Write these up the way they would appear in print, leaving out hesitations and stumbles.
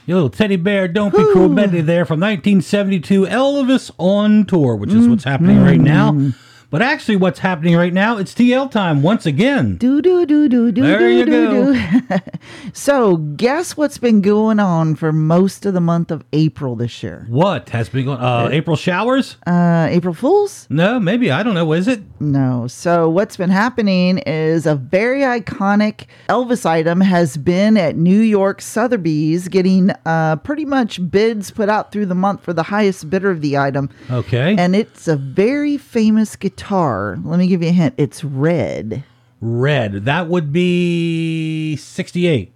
Your little teddy bear, don't be cruel medley there from 1972, Elvis on tour, which is what's happening right now. But actually, what's happening right now, it's TL time once again. There you go. So, guess what's been going on for most of the month of April this year? What has been going on? April showers? April Fools? No, maybe. I don't know. Is it? No. So, what's been happening is a very iconic Elvis item has been at New York Sotheby's getting pretty much bids put out through the month for the highest bidder of the item. Okay. And it's a very famous guitar. Let me give you a hint. It's red. Red. That would be 68.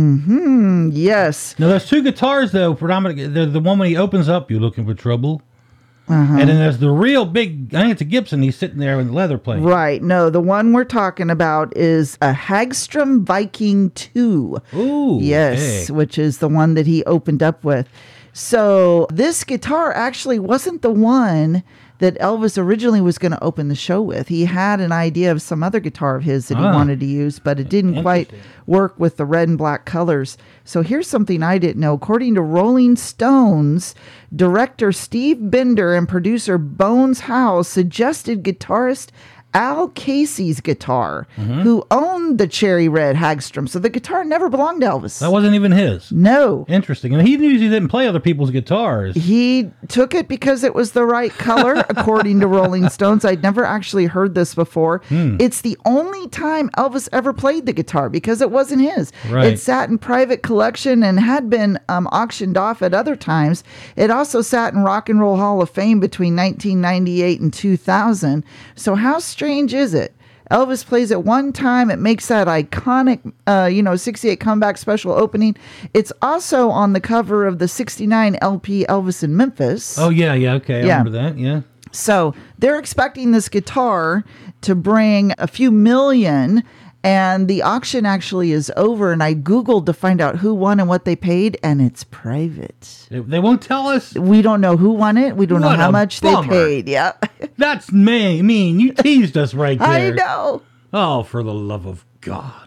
Yes. Now, there's two guitars, though. Predominantly, there's the one when he opens up, "You Looking for Trouble?" And then there's the real big, I think it's a Gibson. He's sitting there with the leather plate. Right. No, the one we're talking about is a Hagstrom Viking 2. Ooh. Yes, hey. which is the one that he opened up with. So this guitar actually wasn't the one that Elvis originally was going to open the show with. He had an idea of some other guitar of his that he wanted to use, but it didn't quite work with the red and black colors. So here's something I didn't know. According to Rolling Stones, director Steve Bender and producer Bones Howe suggested guitarist Al Casey's guitar, who owned the cherry red Hagstrom. So the guitar never belonged to Elvis. That wasn't even his. No. Interesting. And he usually didn't play other people's guitars. He took it because it was the right color, according to Rolling Stones. I'd never actually heard this before. It's the only time Elvis ever played the guitar because it wasn't his. Right. It sat in private collection and had been auctioned off at other times. It also sat in Rock and Roll Hall of Fame between 1998 and 2000. So how strange is it? Elvis plays it one time. It makes that iconic, 68 comeback special opening. It's also on the cover of the 69 LP Elvis in Memphis. Oh, yeah. Okay. I remember that. Yeah. So they're expecting this guitar to bring a few million, and the auction actually is over. And I Googled to find out who won and what they paid, and it's private. They won't tell us? We don't know who won it. We don't know What how a much bummer. they paid. Yeah. That's mean. You teased us right there. I know. Oh, for the love of God.